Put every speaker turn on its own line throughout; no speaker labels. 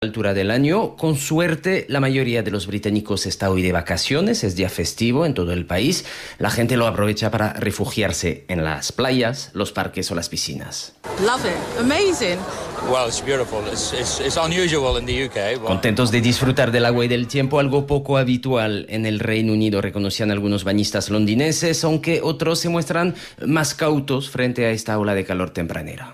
Altura del año. Con suerte, la mayoría de los británicos está hoy de vacaciones, es día festivo en todo el país. La gente lo aprovecha para refugiarse en las playas, los parques o las piscinas.
Love it. Amazing.
Well, it's beautiful. It's unusual in the UK.
Contentos de disfrutar del agua y del tiempo, algo poco habitual en el Reino Unido, reconocían algunos bañistas londinenses, aunque otros se muestran más cautos frente a esta ola de calor tempranera.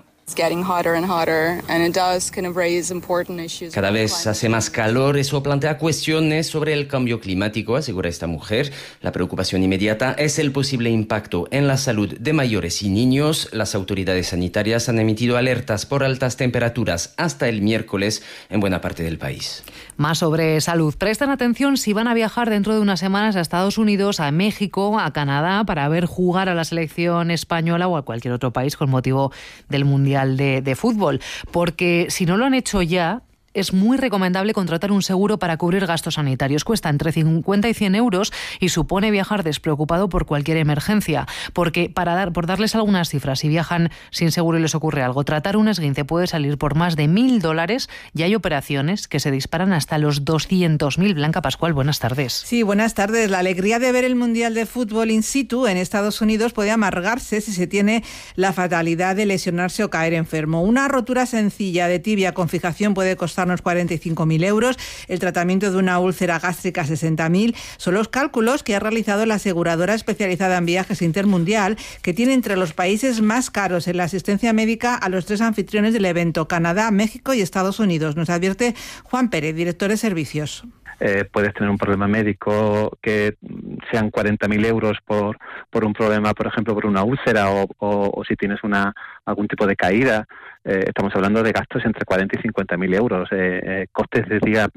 Cada vez hace más calor, eso plantea cuestiones sobre el cambio climático, asegura esta mujer. La preocupación inmediata es el posible impacto en la salud de mayores y niños. Las autoridades sanitarias han emitido alertas por altas temperaturas hasta el miércoles en buena parte del país.
Más sobre salud. Presten atención si van a viajar dentro de unas semanas a Estados Unidos, a México, a Canadá, para ver jugar a la selección española o a cualquier otro país con motivo del Mundial de fútbol, porque si no lo han hecho ya, es muy recomendable contratar un seguro para cubrir gastos sanitarios. Cuesta entre 50 y 100 euros y supone viajar despreocupado por cualquier emergencia. Porque, por darles algunas cifras, si viajan sin seguro y les ocurre algo, tratar un esguince puede salir por más de $1.000 y hay operaciones que se disparan hasta los 200.000. Blanca Pascual, buenas tardes.
Sí, buenas tardes. La alegría de ver el Mundial de Fútbol in situ en Estados Unidos puede amargarse si se tiene la fatalidad de lesionarse o caer enfermo. Una rotura sencilla de tibia con fijación puede costar 45.000 euros, el tratamiento de una úlcera gástrica 60.000, son los cálculos que ha realizado la aseguradora especializada en viajes Intermundial, que tiene entre los países más caros en la asistencia médica a los 3 anfitriones del evento, Canadá, México y Estados Unidos. Nos advierte Juan Pérez, director de servicios.
Puedes tener un problema médico que sean 40.000 euros por un problema, por ejemplo, por una úlcera o si tienes algún tipo de caída. Estamos hablando de gastos entre 40 y 50.000 euros. Costes de día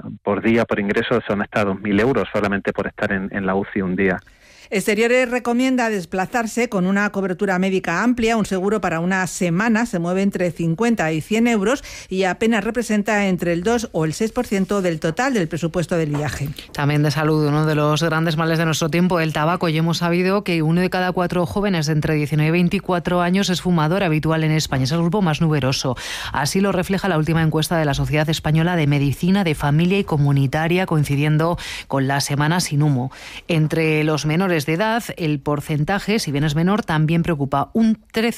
por ingreso son hasta 2.000 euros solamente por estar en la UCI un día.
Exteriores recomienda desplazarse con una cobertura médica amplia. Un seguro para una semana se mueve entre 50 y 100 euros y apenas representa entre el 2 o el 6% del total del presupuesto del viaje.
También de salud, uno de los grandes males de nuestro tiempo, el tabaco. Y hemos sabido que 1 de cada 4 jóvenes de entre 19 y 24 años es fumador habitual en España. Es el grupo más numeroso. Así lo refleja la última encuesta de la Sociedad Española de Medicina de Familia y Comunitaria, coincidiendo con la Semana Sin Humo. Entre los menores de edad, el porcentaje, si bien es menor, también preocupa. Un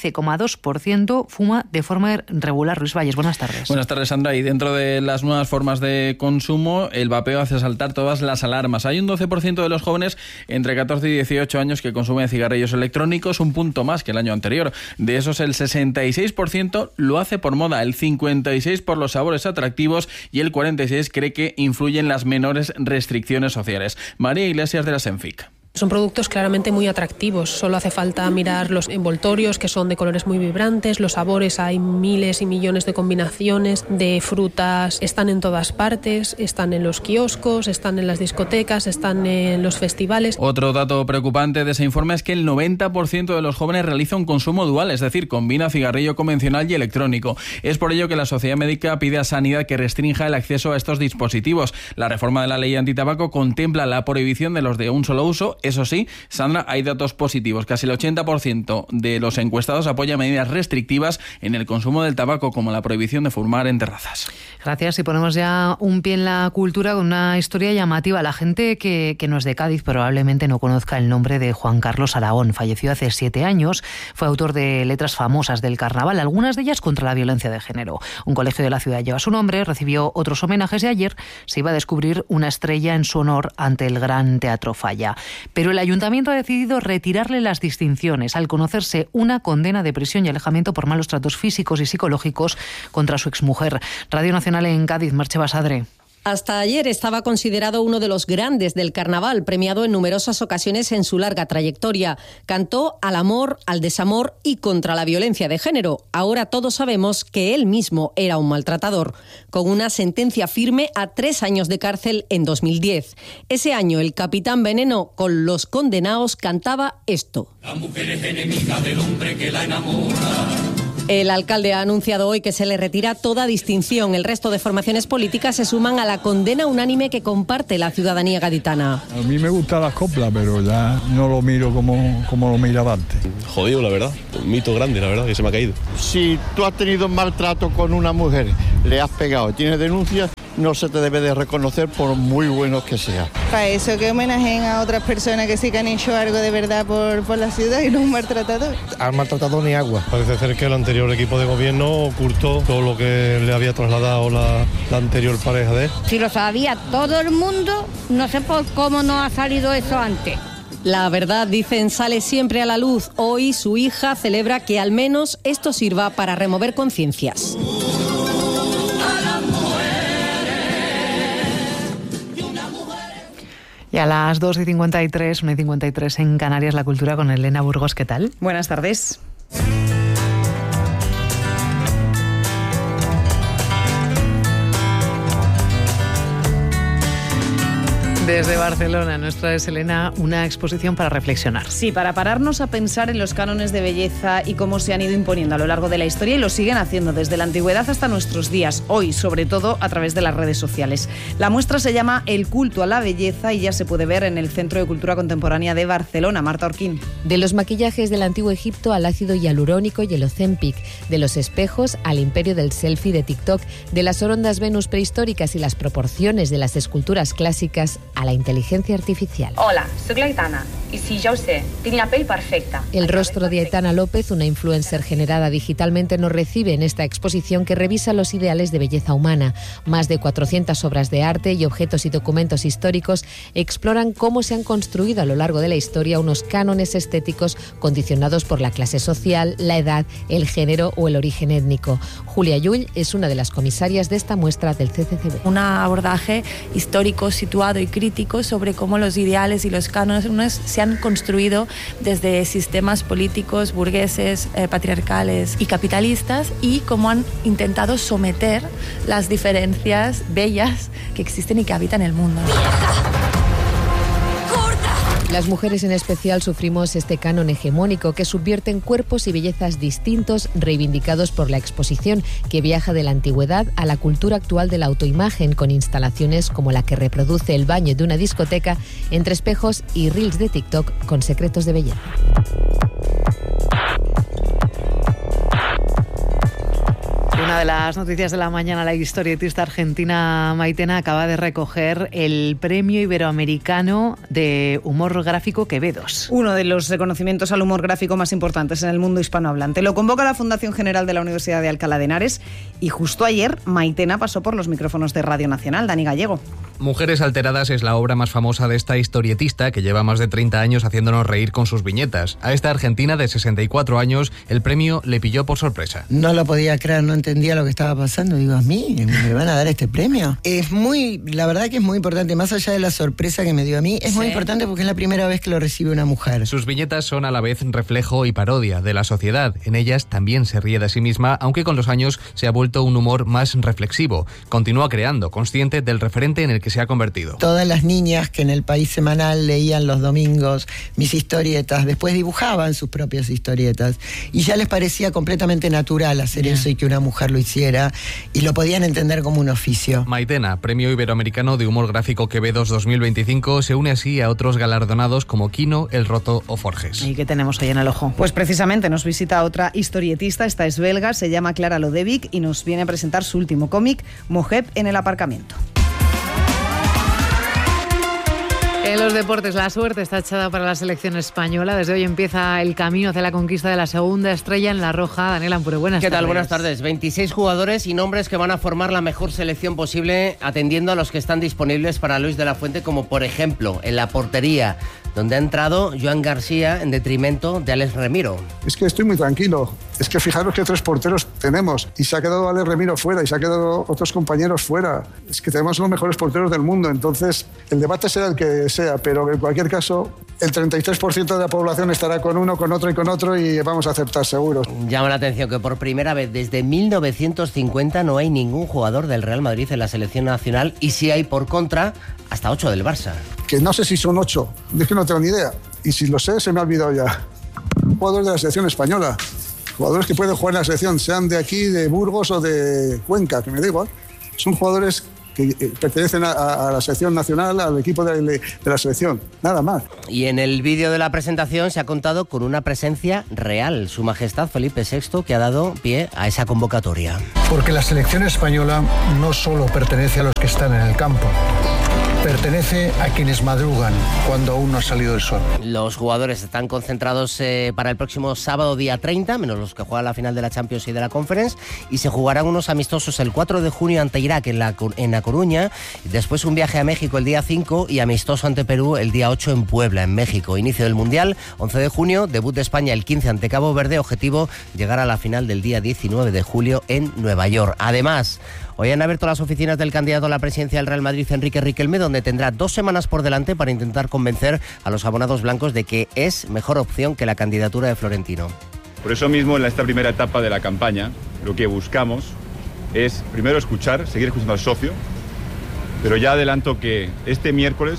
13,2% fuma de forma regular. Luis Valles, buenas tardes.
Buenas tardes, Sandra. Y dentro de las nuevas formas de consumo, el vapeo hace saltar todas las alarmas. Hay un 12% de los jóvenes entre 14 y 18 años que consumen cigarrillos electrónicos, un punto más que el año anterior. De esos, el 66% lo hace por moda, el 56% por los sabores atractivos y el 46% cree que influyen las menores restricciones sociales. María Iglesias, de la Senfic.
Son productos claramente muy atractivos, solo hace falta mirar los envoltorios, que son de colores muy vibrantes, los sabores, hay miles y millones de combinaciones de frutas, están en todas partes, están en los kioscos, están en las discotecas, están en los festivales.
Otro dato preocupante de ese informe es que el 90% de los jóvenes realiza un consumo dual, es decir, combina cigarrillo convencional y electrónico. Es por ello que la Sociedad Médica pide a Sanidad que restrinja el acceso a estos dispositivos. La reforma de la ley antitabaco contempla la prohibición de los de un solo uso. Eso sí, Sandra, hay datos positivos. Casi el 80% de los encuestados apoya medidas restrictivas en el consumo del tabaco, como la prohibición de fumar en terrazas.
Gracias. Y ponemos ya un pie en la cultura con una historia llamativa. La gente que no es de Cádiz probablemente no conozca el nombre de Juan Carlos Aragón. Falleció hace 7 años. Fue autor de letras famosas del carnaval, algunas de ellas contra la violencia de género. Un colegio de la ciudad lleva su nombre, recibió otros homenajes y ayer se iba a descubrir una estrella en su honor ante el Gran Teatro Falla. Pero el ayuntamiento ha decidido retirarle las distinciones al conocerse una condena de prisión y alejamiento por malos tratos físicos y psicológicos contra su exmujer. Radio Nacional en Cádiz, Merche Basadre.
Hasta ayer estaba considerado uno de los grandes del carnaval, premiado en numerosas ocasiones en su larga trayectoria. Cantó al amor, al desamor y contra la violencia de género. Ahora todos sabemos que él mismo era un maltratador, con una sentencia firme a 3 años de cárcel en 2010. Ese año el Capitán Veneno con Los Condenaos cantaba esto.
La mujer es enemiga del hombre que la enamora.
El alcalde ha anunciado hoy que se le retira toda distinción. El resto de formaciones políticas se suman a la condena unánime que comparte la ciudadanía gaditana.
A mí me gustan las coplas, pero ya no lo miro como lo miraba antes.
Jodido, la verdad. Un mito grande, la verdad, que se me ha caído.
Si tú has tenido maltrato con una mujer, le has pegado, tienes denuncias, no se te debe de reconocer por muy buenos que sea.
Para eso que homenajeen a otras personas que sí que han hecho algo de verdad por la ciudad y no un maltratador.
Han maltratado ni agua.
Parece ser que el anterior equipo de gobierno ocultó todo lo que le había trasladado la anterior pareja de él.
Si lo sabía todo el mundo, no sé por cómo no ha salido eso antes.
La verdad, dicen, sale siempre a la luz. Hoy su hija celebra que al menos esto sirva para remover conciencias.
Y a las 2:53, 1:53 en Canarias, la cultura con Elena Burgos. ¿Qué tal?
Buenas tardes.
Desde Barcelona nos trae, Elena, una exposición para reflexionar.
Sí, para pararnos a pensar en los cánones de belleza y cómo se han ido imponiendo a lo largo de la historia y lo siguen haciendo desde la antigüedad hasta nuestros días, hoy sobre todo a través de las redes sociales. La muestra se llama El culto a la belleza y ya se puede ver en el Centro de Cultura Contemporánea de Barcelona. Marta Orquín.
De los maquillajes del antiguo Egipto al ácido hialurónico y el Ozempic, de los espejos al imperio del selfie de TikTok, de las orondas Venus prehistóricas y las proporciones de las esculturas clásicas a la inteligencia artificial.
Hola, soy l'Aitana y sí, ja ho sé, tinc la pell perfecta.
El rostro de Aitana López, una influencer generada digitalmente, nos recibe en esta exposición que revisa los ideales de belleza humana. Más de 400 obras de arte y objetos y documentos históricos exploran cómo se han construido a lo largo de la historia unos cánones estéticos condicionados por la clase social, la edad, el género o el origen étnico. Julia Llull es una de las comisarias de esta muestra del CCCB.
Un abordaje histórico, situado y crítico sobre cómo los ideales y los cánones se han construido desde sistemas políticos, burgueses, patriarcales y capitalistas, y cómo han intentado someter las diferencias bellas que existen y que habitan el mundo.
Las mujeres en especial sufrimos este canon hegemónico que subvierte en cuerpos y bellezas distintos, reivindicados por la exposición, que viaja de la antigüedad a la cultura actual de la autoimagen, con instalaciones como la que reproduce el baño de una discoteca entre espejos y reels de TikTok con secretos de belleza.
Una de las noticias de la mañana, la historietista argentina Maitena acaba de recoger el Premio Iberoamericano de Humor Gráfico Quevedos.
Uno de los reconocimientos al humor gráfico más importantes en el mundo hispanohablante. Lo convoca la Fundación General de la Universidad de Alcalá de Henares y justo ayer Maitena pasó por los micrófonos de Radio Nacional. Dani Gallego.
Mujeres alteradas es la obra más famosa de esta historietista que lleva más de 30 años haciéndonos reír con sus viñetas. A esta argentina de 64 años el premio le pilló por sorpresa.
No lo podía creer, no entendía lo que estaba pasando. Digo, ¿a mí me van a dar este premio? La verdad que es muy importante, más allá de la sorpresa que me dio a mí, es muy importante porque es la primera vez que lo recibe una mujer.
Sus viñetas son a la vez reflejo y parodia de la sociedad. En ellas también se ríe de sí misma, aunque con los años se ha vuelto un humor más reflexivo. Continúa creando, consciente del referente en el que se ha convertido.
Todas las niñas que en el País Semanal leían los domingos mis historietas, después dibujaban sus propias historietas y ya les parecía completamente natural hacer eso y que una mujer lo hiciera y lo podían entender como un oficio.
Maitena, Premio Iberoamericano de Humor Gráfico Quevedos 2025, se une así a otros galardonados como Quino, El Roto o Forges.
¿Y qué tenemos hoy en el ojo?
Pues precisamente nos visita otra historietista, esta es belga, se llama Clara Lodevic y nos viene a presentar su último cómic, Mojeb en el aparcamiento.
En los deportes, la suerte está echada para la selección española. Desde hoy empieza el camino hacia la conquista de la segunda estrella en la roja. Daniel Ampure, buenas tardes.
¿Qué tal? Buenas tardes. 26 jugadores y nombres que van a formar la mejor selección posible, atendiendo a los que están disponibles para Luis de la Fuente, como por ejemplo en la portería, donde ha entrado Joan García en detrimento de Alex Remiro.
Es que estoy muy tranquilo. Es que fijaros que 3 porteros tenemos y se ha quedado Alex Remiro fuera y se ha quedado otros compañeros fuera. Es que tenemos los mejores porteros del mundo. Entonces, el debate será el que sea, pero en cualquier caso, el 33% de la población estará con uno, con otro y vamos a aceptar seguro.
Llama la atención que por primera vez desde 1950 no hay ningún jugador del Real Madrid en la selección nacional y sí hay, por contra, hasta 8 del Barça.
Que no sé si son 8, es que no tengo ni idea. Y si lo sé, se me ha olvidado ya. Jugadores de la selección española. jugadores que pueden jugar en la selección, sean de aquí, de Burgos o de Cuenca, que me da igual, son jugadores que pertenecen a la selección nacional, al equipo de la selección, nada más.
Y en el vídeo de la presentación se ha contado con una presencia real, Su Majestad Felipe VI, que ha dado pie a esa convocatoria.
Porque la selección española no solo pertenece a los que están en el campo, pertenece a quienes madrugan cuando aún no ha salido el sol.
Los jugadores están concentrados para el próximo sábado día 30, menos los que juegan la final de la Champions y de la Conference, y se jugarán unos amistosos el 4 de junio ante Irak en La Coruña, después un viaje a México el día 5 y amistoso ante Perú el día 8 en Puebla, en México. Inicio del Mundial, 11 de junio, debut de España el 15 ante Cabo Verde, objetivo llegar a la final del día 19 de julio en Nueva York. Además, hoy han abierto las oficinas del candidato a la presidencia del Real Madrid, Enrique Riquelme, donde tendrá 2 semanas por delante para intentar convencer a los abonados blancos de que es mejor opción que la candidatura de Florentino.
Por eso mismo, en esta primera etapa de la campaña, lo que buscamos es primero seguir escuchando al socio, pero ya adelanto que este miércoles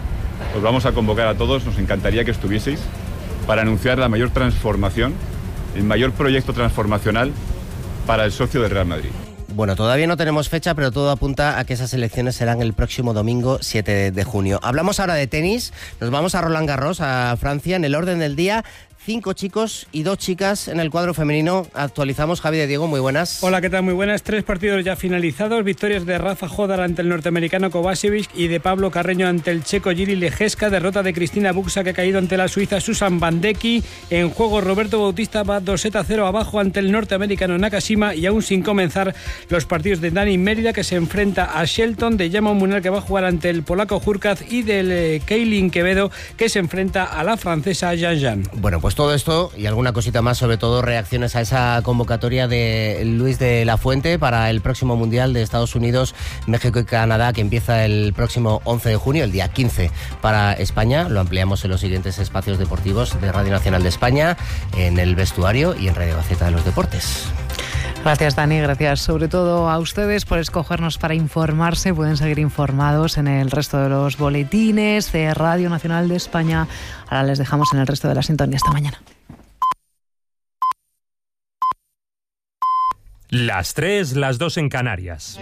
os vamos a convocar a todos, nos encantaría que estuvieseis, para anunciar la mayor transformación, el mayor proyecto transformacional para el socio del Real Madrid.
Bueno, todavía no tenemos fecha, pero todo apunta a que esas elecciones serán el próximo domingo 7 de junio. Hablamos ahora de tenis, nos vamos a Roland Garros, a Francia, en el orden del día. 5 chicos y 2 chicas en el cuadro femenino. Actualizamos. Javi de Diego, muy buenas.
Hola, ¿qué tal? Muy buenas. 3 partidos ya finalizados. Victorias de Rafa Jodar ante el norteamericano Kovacevic y de Pablo Carreño ante el checo Jiri Lejeska. Derrota de Cristina Buxa, que ha caído ante la suiza Susan Bandecki. En juego, Roberto Bautista va 2-0 abajo ante el norteamericano Nakashima, y aún sin comenzar los partidos de Dani Mérida, que se enfrenta a Shelton, de Jamon Munar, que va a jugar ante el polaco Hurkacz, y del Keilin Quevedo, que se enfrenta a la francesa Yan Yan.
Bueno, pues todo esto y alguna cosita más, sobre todo reacciones a esa convocatoria de Luis de la Fuente para el próximo Mundial de Estados Unidos, México y Canadá, que empieza el próximo 11 de junio, el día 15 para España. Lo ampliamos en los siguientes espacios deportivos de Radio Nacional de España, en el vestuario y en Radio Gaceta de los Deportes.
Gracias, Dani, gracias sobre todo a ustedes por escogernos para informarse. Pueden seguir informados en el resto de los boletines de Radio Nacional de España. Ahora les dejamos en el resto de la sintonía. Hasta mañana.
Las 3, las 2 en Canarias.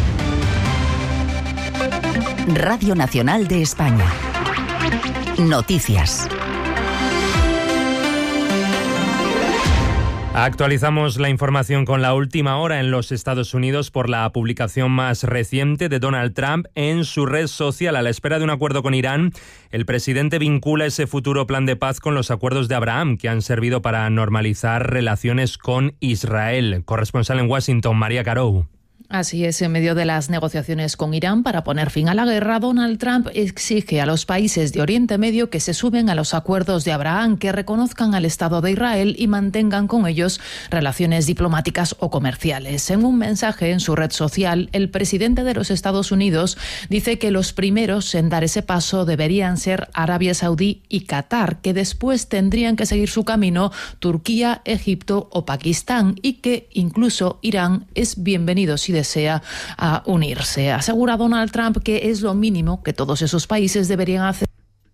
Radio Nacional de España. Noticias.
Actualizamos la información con la última hora en los Estados Unidos por la publicación más reciente de Donald Trump en su red social. A la espera de un acuerdo con Irán, el presidente vincula ese futuro plan de paz con los acuerdos de Abraham, que han servido para normalizar relaciones con Israel. Corresponsal en Washington, María Carou.
Así es, en medio de las negociaciones con Irán para poner fin a la guerra, Donald Trump exige a los países de Oriente Medio que se sumen a los acuerdos de Abraham, que reconozcan al Estado de Israel y mantengan con ellos relaciones diplomáticas o comerciales. En un mensaje en su red social, el presidente de los Estados Unidos dice que los primeros en dar ese paso deberían ser Arabia Saudí y Qatar, que después tendrían que seguir su camino Turquía, Egipto o Pakistán, y que incluso Irán es bienvenido si desea a unirse. Asegura Donald Trump que es lo mínimo que todos esos países deberían hacer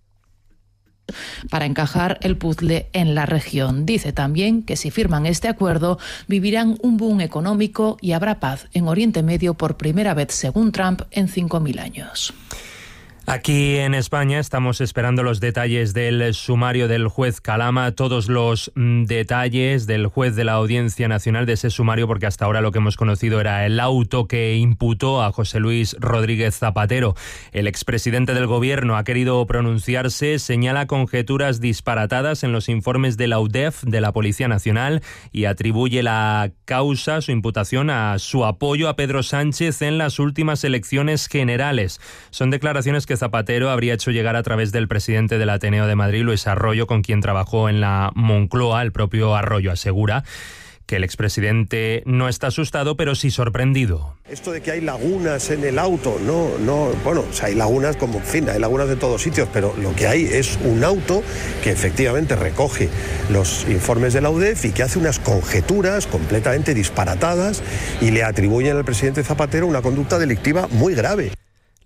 para encajar el puzzle en la región. Dice también que si firman este acuerdo vivirán un boom económico y habrá paz en Oriente Medio por primera vez, según Trump, en 5.000 años.
Aquí en España estamos esperando los detalles del sumario del juez Calama, todos los detalles del juez de la Audiencia Nacional de ese sumario, porque hasta ahora lo que hemos conocido era el auto que imputó a José Luis Rodríguez Zapatero. El expresidente del Gobierno ha querido pronunciarse, señala conjeturas disparatadas en los informes de la UDEF, de la Policía Nacional, y atribuye la causa, su imputación, a su apoyo a Pedro Sánchez en las últimas elecciones generales. Son declaraciones que Zapatero habría hecho llegar a través del presidente del Ateneo de Madrid, Luis Arroyo, con quien trabajó en la Moncloa. El propio Arroyo asegura que el expresidente no está asustado, pero sí sorprendido.
Esto de que hay lagunas en el auto, bueno, o sea, hay lagunas como, en fin, hay lagunas de todos sitios, pero lo que hay es un auto que efectivamente recoge los informes de la UDEF y que hace unas conjeturas completamente disparatadas y le atribuyen al presidente Zapatero una conducta delictiva muy grave.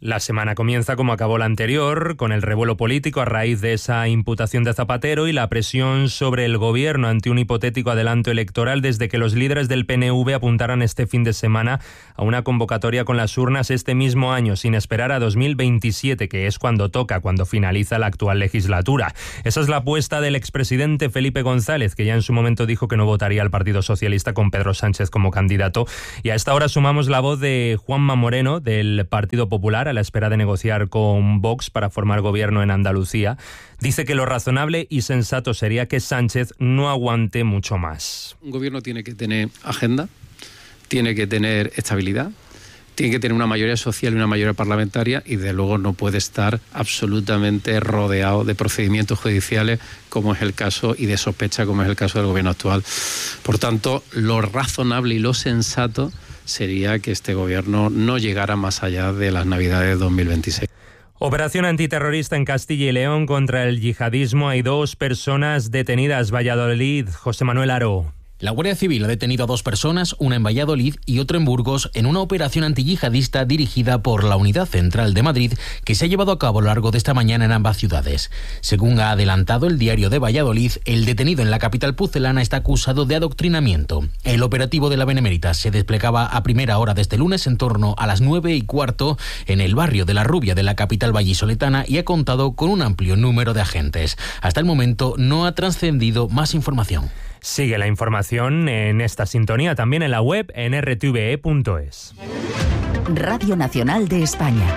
La semana comienza como acabó la anterior, con el revuelo político a raíz de esa imputación de Zapatero y la presión sobre el gobierno ante un hipotético adelanto electoral desde que los líderes del PNV apuntaran este fin de semana a una convocatoria con las urnas este mismo año, sin esperar a 2027, que es cuando toca, cuando finaliza la actual legislatura. Esa es la apuesta del expresidente Felipe González, que ya en su momento dijo que no votaría al Partido Socialista con Pedro Sánchez como candidato. Y a esta hora sumamos la voz de Juanma Moreno, del Partido Popular, a la espera de negociar con Vox para formar gobierno en Andalucía. Dice que lo razonable y sensato sería que Sánchez no aguante mucho más.
Un gobierno tiene que tener agenda, tiene que tener estabilidad, tiene que tener una mayoría social y una mayoría parlamentaria y desde luego no puede estar absolutamente rodeado de procedimientos judiciales como es el caso y de sospecha como es el caso del gobierno actual. Por tanto, lo razonable y lo sensato sería que este gobierno no llegara más allá de las Navidades de 2026.
Operación antiterrorista en Castilla y León contra el yihadismo. Hay 2 personas detenidas. Valladolid. José Manuel Aro.
La Guardia Civil ha detenido a 2 personas, una en Valladolid y otra en Burgos, en una operación antiyihadista dirigida por la Unidad Central de Madrid, que se ha llevado a cabo a lo largo de esta mañana en ambas ciudades. Según ha adelantado el Diario de Valladolid, el detenido en la capital pucelana está acusado de adoctrinamiento. El operativo de la Benemérita se desplegaba a primera hora de este lunes en torno a las 9:15 en el barrio de La Rubia de la capital vallisoletana y ha contado con un amplio número de agentes. Hasta el momento no ha trascendido más información.
Sigue la información en esta sintonía, también en la web en rtve.es.
Radio Nacional de España.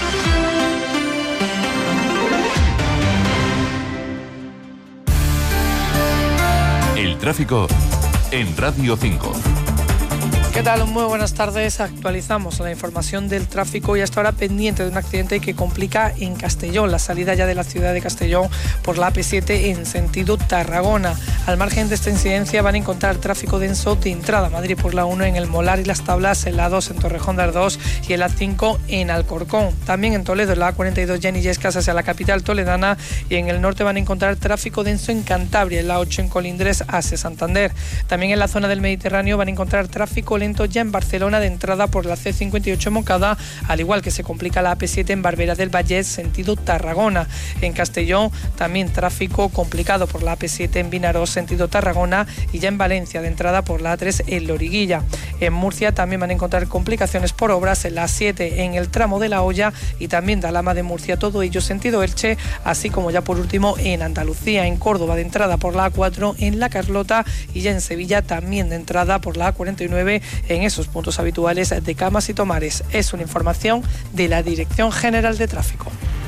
El tráfico en Radio 5.
¿Qué tal? Muy buenas tardes. Actualizamos la información del tráfico y hasta ahora pendiente de un accidente que complica en Castellón, la salida ya de la ciudad de Castellón por la AP7 en sentido Tarragona. Al margen de esta incidencia van a encontrar tráfico denso de entrada a Madrid por la 1 en el Molar y las Tablas, en la 2 en Torrejón de Ardoz y en la 5 en Alcorcón. También en Toledo, en la A42 ya en Illescas hacia la capital toledana y en el norte van a encontrar tráfico denso en Cantabria, en la 8 en Colindres hacia Santander. También en la zona del Mediterráneo van a encontrar tráfico lento ya en Barcelona de entrada por la C58 en Moncada, al igual que se complica la AP7 en Barbera del Vallès sentido Tarragona. En Castellón también tráfico complicado por la AP7 en Vinarós sentido Tarragona y ya en Valencia de entrada por la A3 en Loriguilla. En Murcia también van a encontrar complicaciones por obras en la 7 en el tramo de La Hoya y también de Alhama de Murcia, todo ello sentido Elche, así como ya por último en Andalucía, en Córdoba de entrada por la A4 en La Carlota y ya en Sevilla también de entrada por la A49 en esos puntos habituales de Camas y Tomares. Es una información de la Dirección General de Tráfico.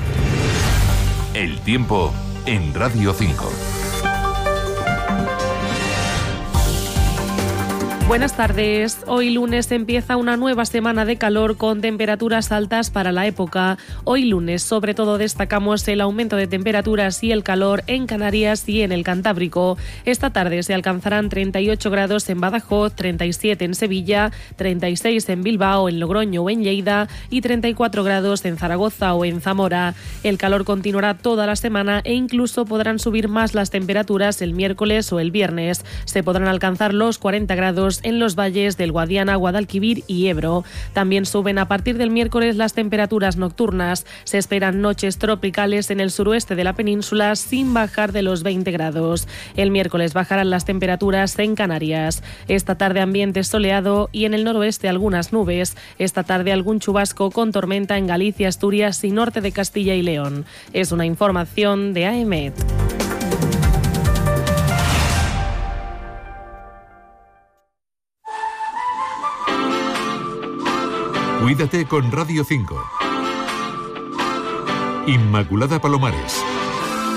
El tiempo en Radio 5.
Buenas tardes. Hoy lunes empieza una nueva semana de calor con temperaturas altas para la época. Hoy lunes sobre todo destacamos el aumento de temperaturas y el calor en Canarias y en el Cantábrico. Esta tarde se alcanzarán 38 grados en Badajoz, 37 en Sevilla, 36 en Bilbao, en Logroño o en Lleida y 34 grados en Zaragoza o en Zamora. El calor continuará toda la semana e incluso podrán subir más las temperaturas el miércoles o el viernes. Se podrán alcanzar los 40 grados en los valles del Guadiana, Guadalquivir y Ebro. También suben a partir del miércoles las temperaturas nocturnas. Se esperan noches tropicales en el suroeste de la península sin bajar de los 20 grados. El miércoles bajarán las temperaturas en Canarias. Esta tarde ambiente soleado y en el noroeste algunas nubes. Esta tarde algún chubasco con tormenta en Galicia, Asturias y norte de Castilla y León. Es una información de AEMET.
Cuídate con Radio 5. Inmaculada Palomares.